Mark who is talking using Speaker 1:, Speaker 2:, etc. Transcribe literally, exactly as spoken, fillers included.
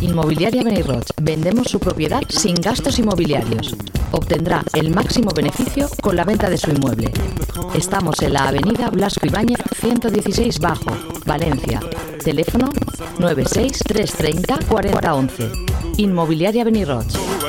Speaker 1: Inmobiliaria Benirroch. Vendemos su propiedad sin gastos inmobiliarios. Obtendrá el máximo beneficio con la venta de su inmueble. Estamos en la avenida Blasco Ibáñez ciento dieciséis Bajo, Valencia. Teléfono nueve seis tres tres cero cuatro cero uno uno. Inmobiliaria Benirroch.